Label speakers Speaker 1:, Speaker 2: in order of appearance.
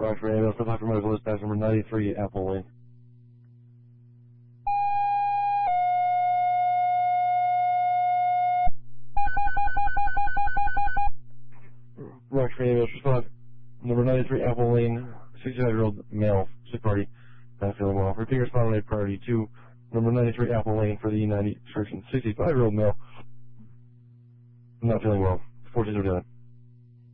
Speaker 1: Rockford Ambulance, Dr. Medical Dispatch number 93, Apple Lane. Rockford Ambulance, response number 93, Apple Lane, 65-year-old male, sick party, not feeling well. Repeat response rate priority 2, number 93, Apple Lane for the E90 description, 65-year-old male, not feeling well. 14 are done.